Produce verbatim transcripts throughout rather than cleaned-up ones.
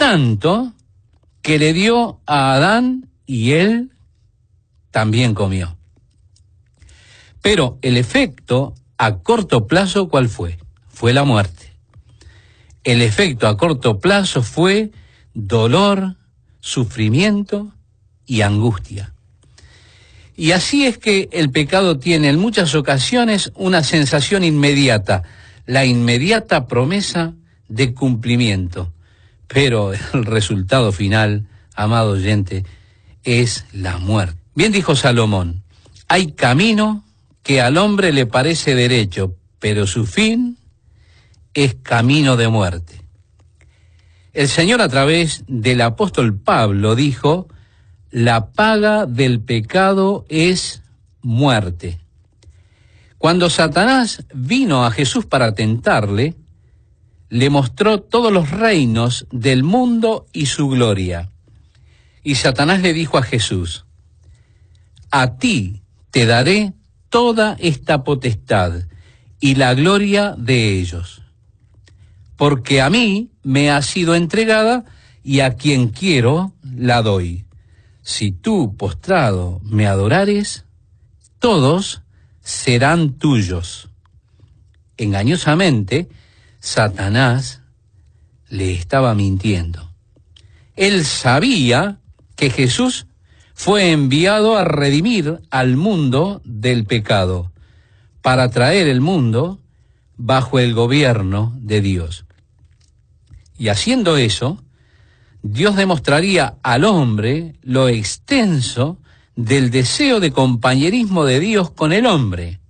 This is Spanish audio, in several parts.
tanto que le dio a Adán y él también comió. Pero el efecto a corto plazo, ¿cuál fue? Fue la muerte. El efecto a corto plazo fue dolor, sufrimiento y angustia. Y así es que el pecado tiene en muchas ocasiones una sensación inmediata, la inmediata promesa de cumplimiento. Pero el resultado final, amado oyente, es la muerte. Bien dijo Salomón, hay camino que al hombre le parece derecho, pero su fin es camino de muerte. El Señor, a través del apóstol Pablo, dijo, la paga del pecado es muerte. Cuando Satanás vino a Jesús para tentarle, le mostró todos los reinos del mundo y su gloria. Y Satanás le dijo a Jesús, a ti te daré toda esta potestad y la gloria de ellos, porque a mí me ha sido entregada y a quien quiero la doy. Si tú, postrado, me adorares, todos serán tuyos. Engañosamente, Satanás le estaba mintiendo. Él sabía que Jesús fue enviado a redimir al mundo del pecado, para traer el mundo bajo el gobierno de Dios. Y haciendo eso, Dios demostraría al hombre lo extenso del deseo de compañerismo de Dios con el hombre,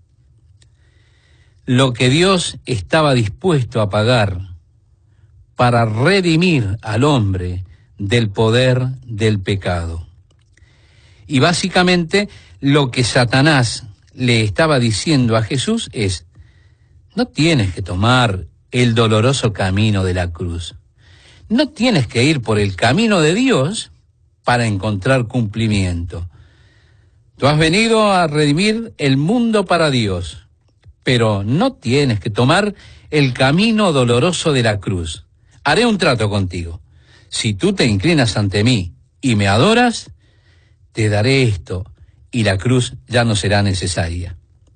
lo que Dios estaba dispuesto a pagar para redimir al hombre del poder del pecado. Y básicamente lo que Satanás le estaba diciendo a Jesús es, no tienes que tomar el doloroso camino de la cruz. No tienes que ir por el camino de Dios para encontrar cumplimiento. Tú has venido a redimir el mundo para Dios, pero no tienes que tomar el camino doloroso de la cruz. Haré un trato contigo. Si tú te inclinas ante mí y me adoras, te daré esto, y la cruz ya no será necesaria.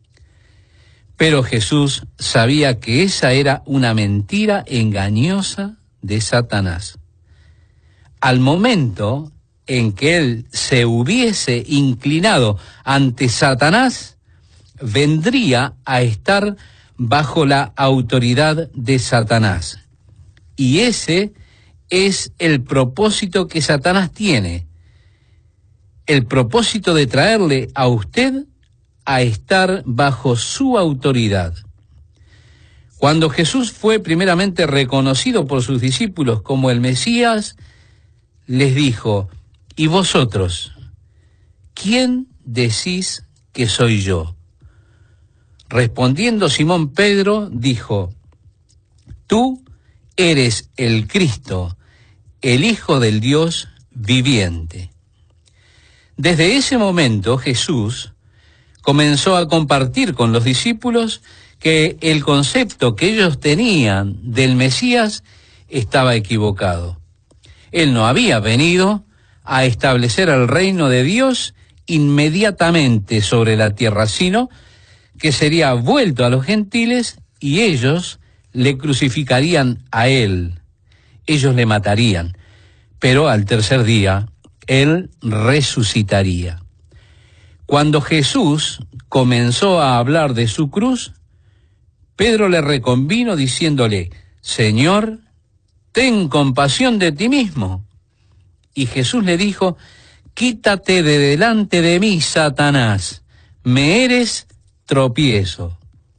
Pero Jesús sabía que esa era una mentira engañosa de Satanás. Al momento en que él se hubiese inclinado ante Satanás, vendría a estar bajo la autoridad de Satanás. Y ese es el propósito que Satanás tiene. El propósito de traerle a usted a estar bajo su autoridad. Cuando Jesús fue primeramente reconocido por sus discípulos como el Mesías, les dijo, ¿y vosotros? ¿Quién decís que soy yo? Respondiendo Simón Pedro, dijo, tú eres el Cristo, el Hijo del Dios viviente. Desde ese momento Jesús comenzó a compartir con los discípulos que el concepto que ellos tenían del Mesías estaba equivocado. Él no había venido a establecer el reino de Dios inmediatamente sobre la tierra, sino que sería vuelto a los gentiles y ellos le crucificarían a él. Ellos le matarían, pero al tercer día él resucitaría. Cuando Jesús comenzó a hablar de su cruz, Pedro le reconvino diciéndole, Señor, ten compasión de ti mismo. Y Jesús le dijo, quítate de delante de mí, Satanás, me eres tropiezo.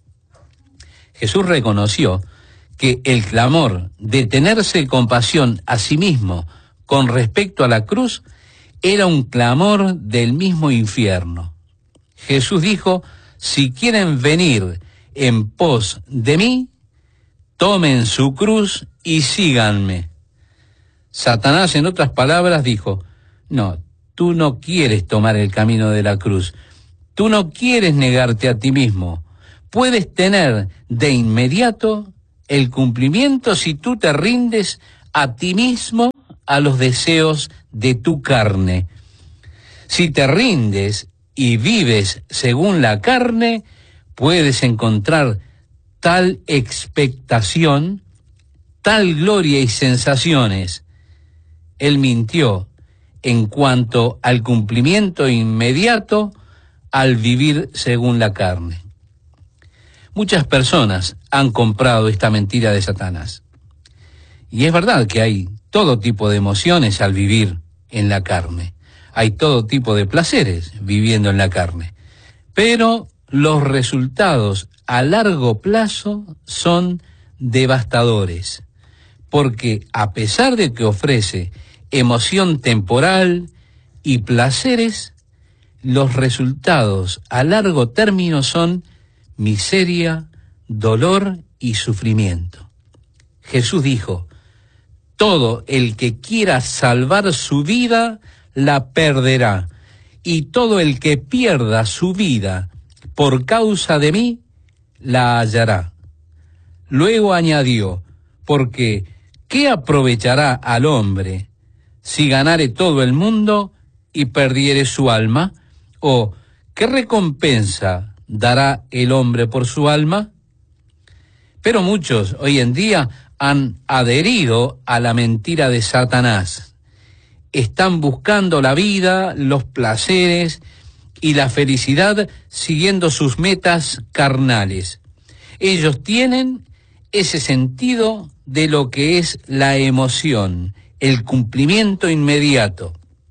Jesús reconoció que el clamor de tenerse compasión a sí mismo con respecto a la cruz era un clamor del mismo infierno. Jesús dijo, si quieren venir en pos de mí, tomen su cruz y síganme. Satanás, en otras palabras, dijo, no, tú no quieres tomar el camino de la cruz, tú no quieres negarte a ti mismo, puedes tener de inmediato el cumplimiento si tú te rindes a ti mismo a los deseos de tu carne. Si te rindes y vives según la carne, puedes encontrar tal expectación, tal gloria y sensaciones. Él mintió en cuanto al cumplimiento inmediato al vivir según la carne. Muchas personas han comprado esta mentira de Satanás. Y es verdad que hay todo tipo de emociones al vivir en la carne. Hay todo tipo de placeres viviendo en la carne. Pero los resultados a largo plazo son devastadores. Porque a pesar de que ofrece emoción temporal y placeres, los resultados a largo término son miseria, dolor y sufrimiento. Jesús dijo: todo el que quiera salvar su vida, la perderá, y todo el que pierda su vida por causa de mí, la hallará. Luego añadió: porque ¿qué aprovechará al hombre si ganare todo el mundo y perdiere su alma? ¿O qué recompensa dará el hombre por su alma? Pero muchos hoy en día han adherido a la mentira de Satanás. Están buscando la vida, los placeres y la felicidad siguiendo sus metas carnales. Ellos tienen ese sentido de lo que es la emoción, el cumplimiento inmediato.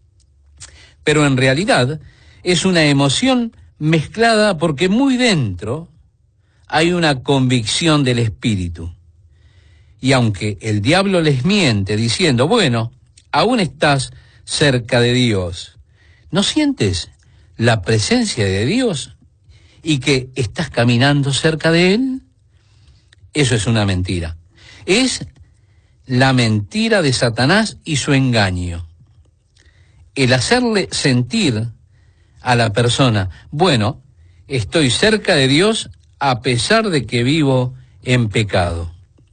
Pero en realidad es una emoción mezclada porque muy dentro hay una convicción del espíritu. Y aunque el diablo les miente diciendo: bueno, aún estás cerca de Dios, ¿no sientes la presencia de Dios y que estás caminando cerca de Él? Eso es una mentira. Es la mentira de Satanás y su engaño. El hacerle sentir a la persona: bueno, estoy cerca de Dios a pesar de que vivo en pecado.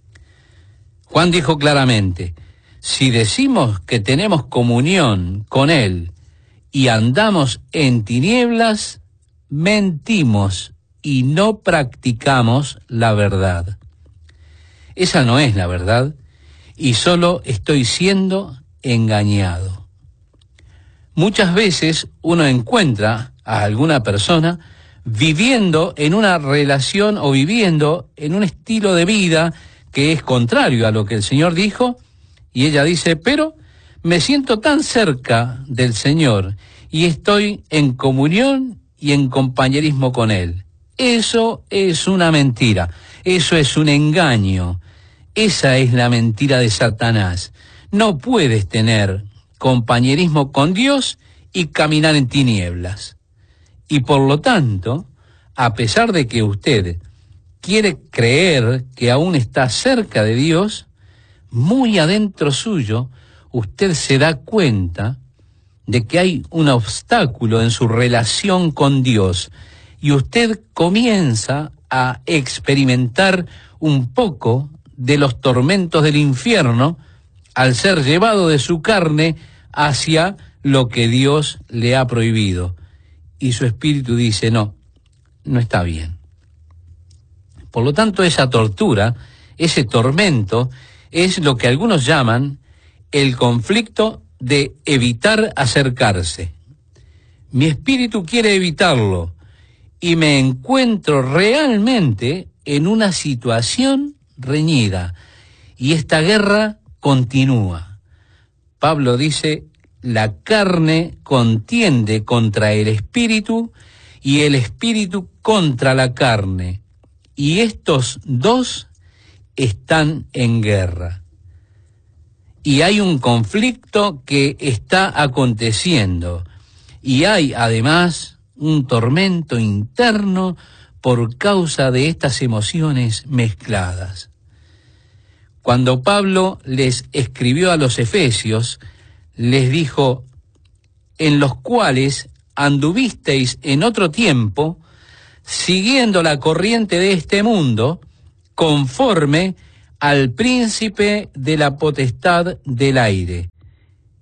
Juan dijo claramente: si decimos que tenemos comunión con Él y andamos en tinieblas, mentimos y no practicamos la verdad. Esa no es la verdad y solo estoy siendo engañado. Muchas veces uno encuentra a alguna persona viviendo en una relación o viviendo en un estilo de vida que es contrario a lo que el Señor dijo, y ella dice: pero me siento tan cerca del Señor y estoy en comunión y en compañerismo con Él. Eso es una mentira, eso es un engaño, esa es la mentira de Satanás. No puedes tener compañerismo con Dios y caminar en tinieblas. Y por lo tanto, a pesar de que usted quiere creer que aún está cerca de Dios, muy adentro suyo, usted se da cuenta de que hay un obstáculo en su relación con Dios y usted comienza a experimentar un poco de los tormentos del infierno al ser llevado de su carne hacia lo que Dios le ha prohibido. Y su espíritu dice: no, no está bien. Por lo tanto, esa tortura, ese tormento, es lo que algunos llaman el conflicto de evitar acercarse. Mi espíritu quiere evitarlo y me encuentro realmente en una situación reñida y esta guerra continúa. Pablo dice: la carne contiende contra el espíritu y el espíritu contra la carne, y estos dos están en guerra. Y hay un conflicto que está aconteciendo, y hay además un tormento interno por causa de estas emociones mezcladas. Cuando Pablo les escribió a los efesios, les dijo: en los cuales anduvisteis en otro tiempo, siguiendo la corriente de este mundo, conforme al príncipe de la potestad del aire,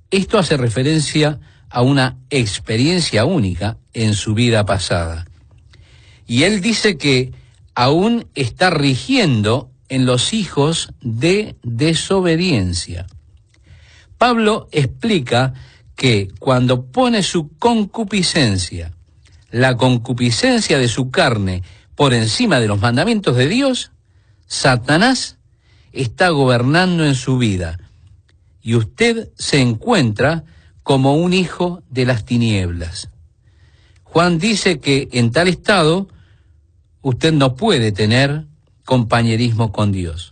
Esto hace referencia a una experiencia única en su vida pasada. Y él dice que aún está rigiendo en los hijos de desobediencia. Pablo explica que cuando pone su concupiscencia, la concupiscencia de su carne, por encima de los mandamientos de Dios, Satanás está gobernando en su vida y usted se encuentra como un hijo de las tinieblas. Juan dice que en tal estado usted no puede tener compañerismo con Dios.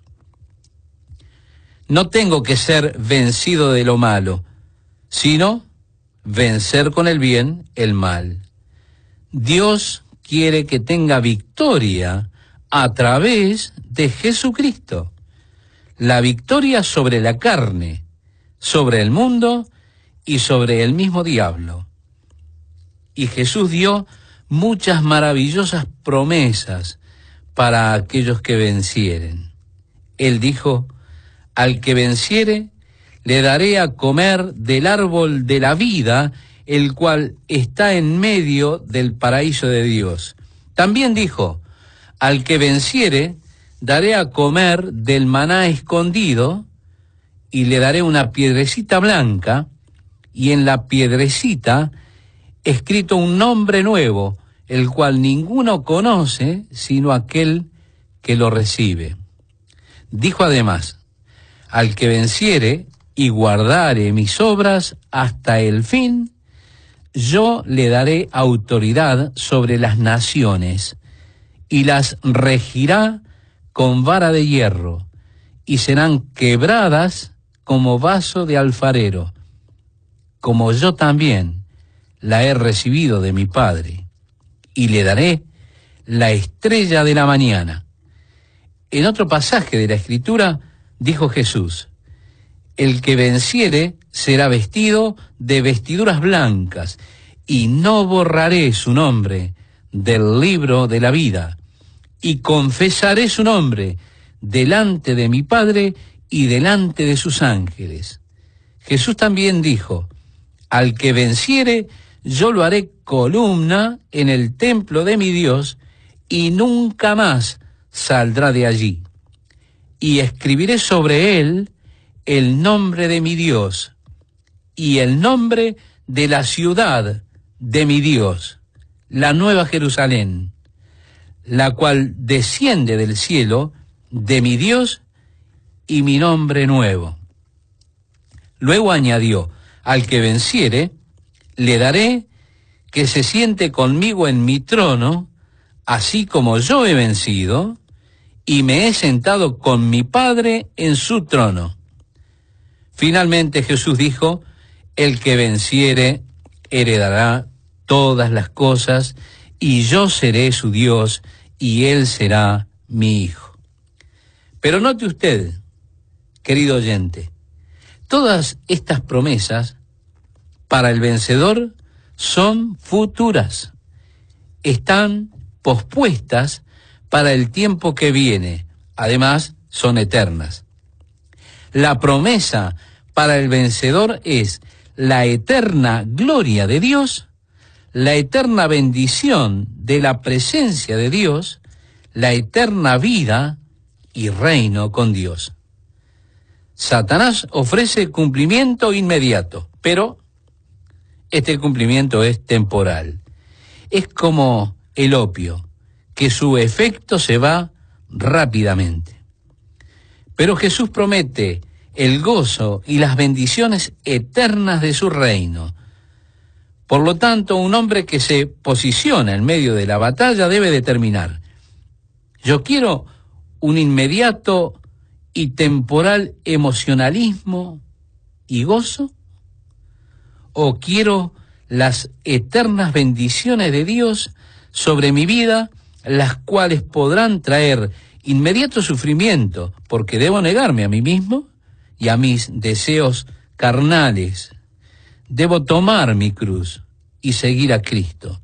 No tengo que ser vencido de lo malo, sino vencer con el bien el mal. Dios quiere que tenga victoria a través de Jesucristo. La victoria sobre la carne, sobre el mundo y sobre el mismo diablo. Y Jesús dio muchas maravillosas promesas para aquellos que vencieren. Él dijo: al que venciere, le daré a comer del árbol de la vida, el cual está en medio del paraíso de Dios. También dijo: al que venciere, daré a comer del maná escondido, y le daré una piedrecita blanca, y en la piedrecita escrito un nombre nuevo, el cual ninguno conoce sino aquel que lo recibe. Dijo además: al que venciere y guardare mis obras hasta el fin, yo le daré autoridad sobre las naciones, y las regirá con vara de hierro, y serán quebradas como vaso de alfarero, como yo también la he recibido de mi Padre, y le daré la estrella de la mañana. En otro pasaje de la Escritura dijo Jesús: el que venciere será vestido de vestiduras blancas, y no borraré su nombre del libro de la vida, y confesaré su nombre delante de mi Padre y delante de sus ángeles. Jesús también dijo: al que venciere, yo lo haré columna en el templo de mi Dios, y nunca más saldrá de allí. Y escribiré sobre él el nombre de mi Dios, y el nombre de la ciudad de mi Dios, la Nueva Jerusalén, la cual desciende del cielo de mi Dios, y mi nombre nuevo. Luego añadió: al que venciere, le daré que se siente conmigo en mi trono, así como yo he vencido, y me he sentado con mi Padre en su trono. Finalmente Jesús dijo: el que venciere heredará todas las cosas, y yo seré su Dios, y él será mi hijo. Pero note usted, querido oyente, todas estas promesas para el vencedor son futuras, están pospuestas para el tiempo que viene, además son eternas. La promesa para el vencedor es la eterna gloria de Dios, la eterna bendición de la presencia de Dios, la eterna vida y reino con Dios. Satanás ofrece cumplimiento inmediato, pero este cumplimiento es temporal. Es como el opio, que su efecto se va rápidamente. Pero Jesús promete el gozo y las bendiciones eternas de su reino. Por lo tanto, un hombre que se posiciona en medio de la batalla debe determinar: ¿yo quiero un inmediato y temporal emocionalismo y gozo? ¿O quiero las eternas bendiciones de Dios sobre mi vida, las cuales podrán traer inmediato sufrimiento, porque debo negarme a mí mismo y a mis deseos carnales? Debo tomar mi cruz y seguir a Cristo.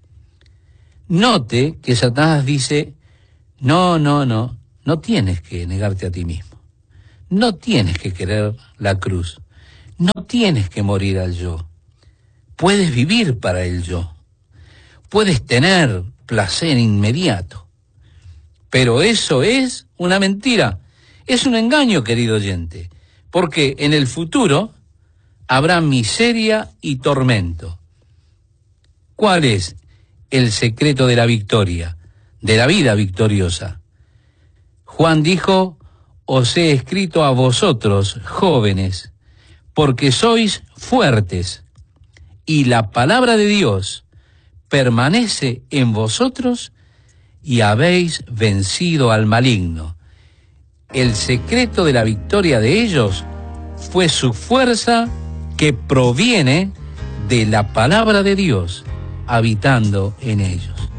Note que Satanás dice: no, no, no, no tienes que negarte a ti mismo. No tienes que querer la cruz. No tienes que morir al yo. Puedes vivir para el yo. Puedes tener placer inmediato. Pero eso es una mentira. Es un engaño, querido oyente. Porque en el futuro habrá miseria y tormento. ¿Cuál es el secreto de la victoria, de la vida victoriosa? Juan dijo: os he escrito a vosotros, jóvenes, porque sois fuertes, y la palabra de Dios permanece en vosotros, y habéis vencido al maligno. El secreto de la victoria de ellos fue su fuerza, que proviene de la palabra de Dios habitando en ellos.